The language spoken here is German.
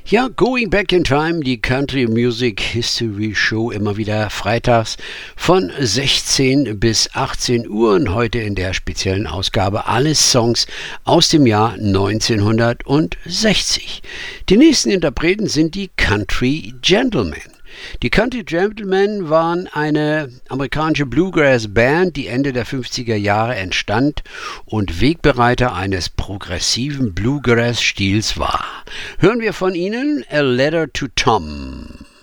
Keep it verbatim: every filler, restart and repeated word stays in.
Ja, Going Back in Time, die Country Music History Show, immer wieder freitags von sechzehn bis achtzehn Uhr und heute in der speziellen Ausgabe alle Songs aus dem Jahr neunzehnhundertsechzig. Die nächsten Interpreten sind die Country Gentlemen. Die Country Gentlemen waren eine amerikanische Bluegrass-Band, die Ende der fünfziger Jahre entstand und Wegbereiter eines progressiven Bluegrass-Stils war. Hören wir von ihnen A Letter to Tom.